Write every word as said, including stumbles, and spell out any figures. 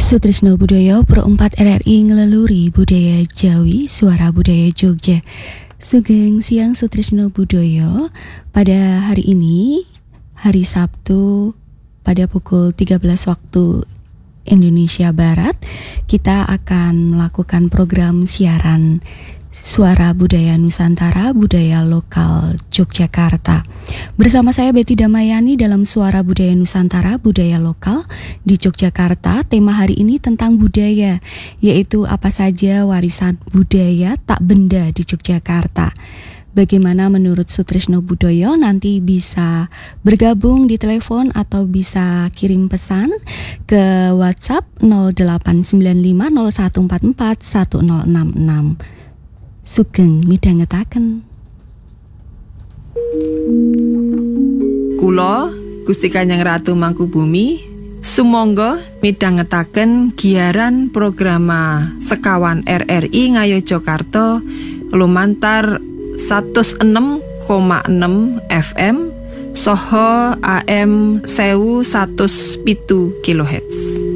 Sutrisno Budaya Pro empat R R I ngeleluri budaya Jawi, suara budaya Jogja. Sugeng siang Sutrisno Budaya. Pada hari ini, hari Sabtu, pada pukul tiga belas waktu Indonesia Barat, kita akan melakukan program siaran Suara Budaya Nusantara, Budaya Lokal Yogyakarta. Bersama saya Betty Damayani dalam Suara Budaya Nusantara, Budaya Lokal di Yogyakarta. Tema hari ini tentang budaya, yaitu apa saja warisan budaya tak benda di Yogyakarta. Bagaimana menurut Sutrisno Budaya? Nanti bisa bergabung di telepon atau bisa kirim pesan ke WhatsApp nol delapan sembilan lima nol satu empat empat satu nol enam enam. Sugeng midhangetaken. Kula Gusti Kanjeng Ratu Mangkubumi sumangga midhangetaken giaran programa sekawan R R I Ngayogyakarta lumantar seratus enam koma enam F M saha A M seribu seratus pitu kilohertz.